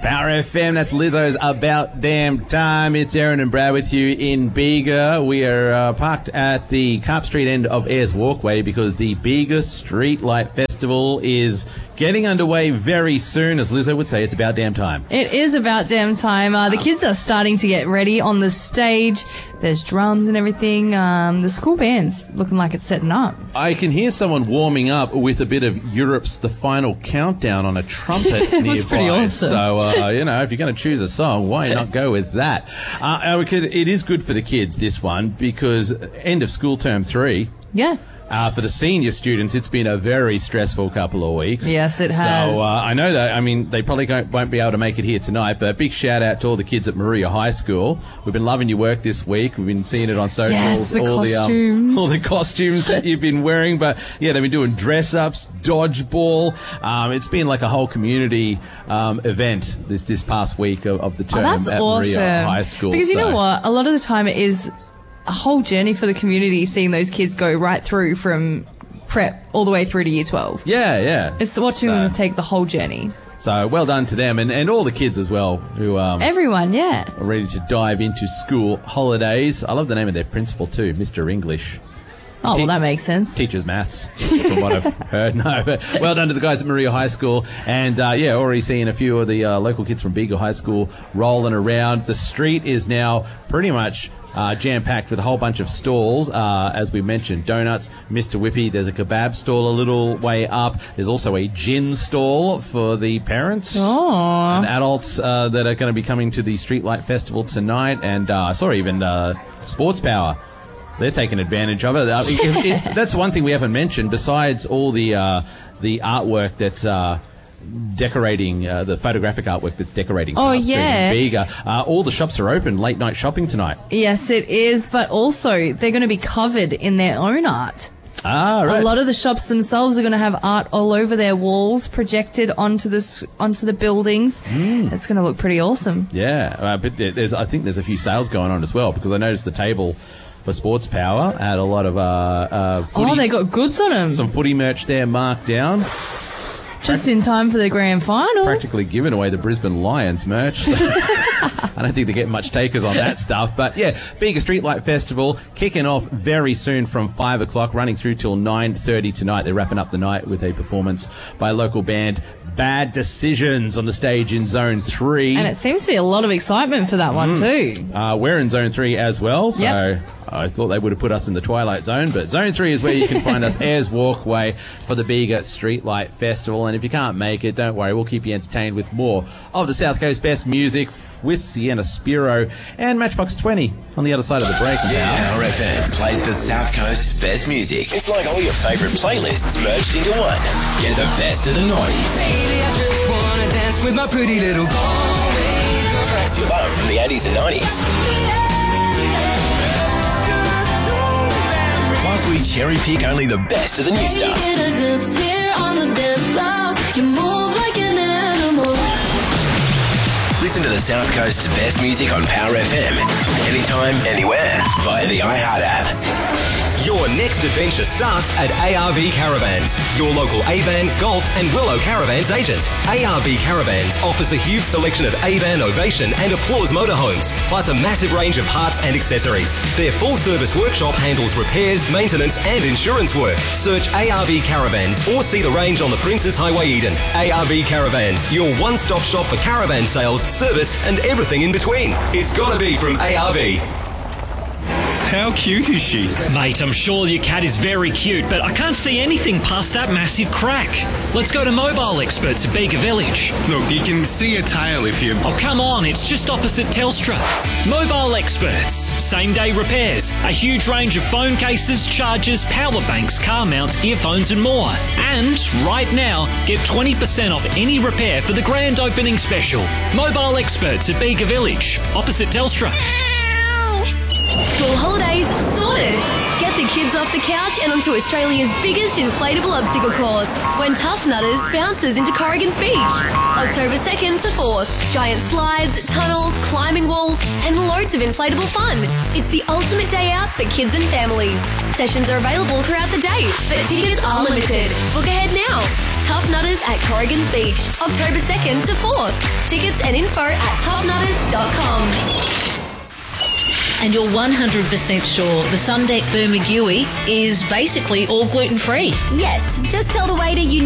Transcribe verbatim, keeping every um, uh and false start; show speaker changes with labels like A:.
A: Power F M, that's Lizzo's About Damn Time. It's Aaron and Brad with you in Bega. We are uh, parked at the Carp Street end of Ayers Walkway because the Bega Streetlight Festival is getting underway very soon. As Lizzo would say, it's about damn time.
B: It is about damn time. Uh, the kids are starting to get ready on the stage. There's drums and everything. Um, the school band's looking like it's setting up.
A: I can hear someone warming up with a bit of Europe's The Final Countdown on a trumpet nearby.
B: That's pretty awesome.
A: So, uh, you know, if you're going to choose a song, why not go with that? Uh, we could, it is good for the kids, this one, because end of school term three.
B: Yeah.
A: Uh, for the senior students, it's been a very stressful couple of weeks.
B: Yes, it has.
A: So uh, I know that, I mean, they probably won't, won't be able to make it here tonight, but a big shout out to all the kids at Maria High School. We've been loving your work this week. We've been seeing it on socials.
B: Yes, the
A: all
B: costumes.
A: The, um, all the costumes that you've been wearing. But yeah, they've been doing dress-ups, dodgeball. Um, it's been like a whole community um, event this, this past week of, of the term
B: oh, that's
A: at
B: awesome.
A: Maria High School.
B: Because you
A: so.
B: know what? A lot of the time it is a whole journey for the community seeing those kids go right through from prep all the way through to year twelve.
A: Yeah, yeah.
B: It's watching
A: so,
B: them take the whole journey.
A: So well done to them and, and all the kids as well who um,
B: everyone, yeah,
A: are ready to dive into school holidays. I love the name of their principal too, Mister English.
B: Oh,
A: Te-
B: well, that makes sense.
A: Teaches maths, from what I've heard. No, but well done to the guys at Maria High School. And, uh, yeah, already seeing a few of the uh, local kids from Bega High School rolling around. The street is now pretty much uh, jam-packed with a whole bunch of stalls. Uh, as we mentioned, donuts, Mister Whippy. There's a kebab stall a little way up. There's also a gin stall for the parents
B: oh.
A: and adults uh, that are going to be coming to the Streetlight Festival tonight. And I uh, saw even uh, Sports Power. They're taking advantage of it. Uh, it, it. That's one thing we haven't mentioned. Besides all the uh, the artwork that's uh, decorating, uh, the photographic artwork that's decorating.
B: Oh,
A: Carp Street
B: yeah.
A: in Bega. Uh, all the shops are open. Late night shopping tonight.
B: Yes, it is. But also, they're going to be covered in their own art.
A: Ah, right.
B: A lot of the shops themselves are going to have art all over their walls, projected onto the onto the buildings. Mm. It's going to look pretty awesome.
A: Yeah, uh, but there's I think there's a few sales going on as well because I noticed the table for Sports Power had a lot of uh, uh, footy,
B: oh, they got goods on them.
A: Some footy merch there marked down.
B: Just in time for the grand final.
A: Practically giving away the Brisbane Lions merch. So I don't think they're getting much takers on that stuff. But yeah, Bega Streetlight Festival kicking off very soon from five o'clock, running through till nine thirty tonight. They're wrapping up the night with a performance by a local band, Bad Decisions, on the stage in Zone three.
B: And it seems to be a lot of excitement for that mm. one too.
A: Uh, we're in Zone three as well, so
B: yep.
A: I thought they would have put us in the Twilight Zone, but Zone three is where you can find us, Ayers Walkway, for the Bega Streetlight Festival. And if you can't make it, don't worry, we'll keep you entertained with more of the South Coast best music with Sienna Spiro and Matchbox twenty on the other side of the break.
C: Yeah. Power F M plays the South Coast's best music. It's like all your favourite playlists merged into one. Get the best of the noughties.
D: Baby, I just wanna dance with my pretty little
C: tracks you love from the eighties and nineties. Plus, we cherry pick only the best of the new stuff. Listen to the South Coast's best music on Power F M. Anytime, anywhere, via the iHeart app.
E: Your next adventure starts at A R V Caravans, your local Avan, Golf and Willow Caravans agent. A R V Caravans offers a huge selection of Avan, Ovation and Applause motorhomes, plus a massive range of parts and accessories. Their full-service workshop handles repairs, maintenance and insurance work. Search A R V Caravans or see the range on the Princes Highway Eden. A R V Caravans, your one-stop shop for caravan sales, service and everything in between. It's gotta be from A R V.
F: How cute is she?
G: Mate, I'm sure your cat is very cute, but I can't see anything past that massive crack. Let's go to Mobile Experts at Bega Village.
F: Look, you can see a tail if you...
G: Oh, come on, it's just opposite Telstra. Mobile Experts. Same-day repairs. A huge range of phone cases, chargers, power banks, car mounts, earphones and more. And right now, get twenty percent off any repair for the grand opening special. Mobile Experts at Bega Village, opposite Telstra.
H: School holidays sorted! Get the kids off the couch and onto Australia's biggest inflatable obstacle course, when Tough Nutters bounces into Corrigan's Beach. October second to fourth. Giant slides, tunnels, climbing walls, and loads of inflatable fun. It's the ultimate day out for kids and families. Sessions are available throughout the day, but tickets are limited. Book ahead now. Tough Nutters at Corrigan's Beach, October second to fourth. Tickets and info at tough nutters dot com.
I: And you're one hundred percent sure the Sundeck Bermagui is basically all gluten-free?
H: Yes, just tell the waiter you